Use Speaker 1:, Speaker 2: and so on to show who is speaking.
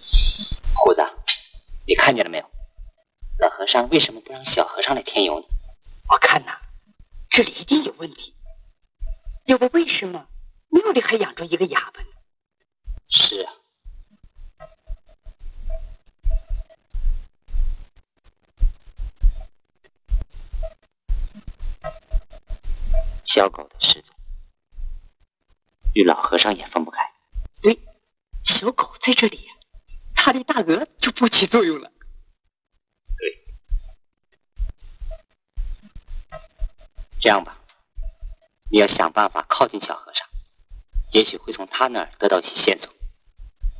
Speaker 1: 胡子，你看见了没有？老和尚为什么不让小和尚来添油呢？
Speaker 2: 我看呐，这里一定有问题。要不为什么庙里还养着一个哑巴呢？
Speaker 1: 是啊。小狗的失踪，与老和尚也分不开。
Speaker 2: 对，小狗在这里，他的大鹅就不起作用了。
Speaker 1: 对，这样吧，你要想办法靠近小和尚，也许会从他那儿得到一些线索。